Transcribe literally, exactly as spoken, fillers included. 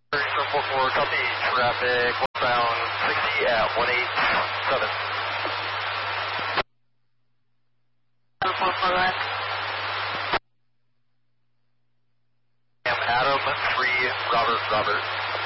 four four, copy, traffic, westbound sixty at one eight seven. four four left. I'm Adam, three, Robert, Robert.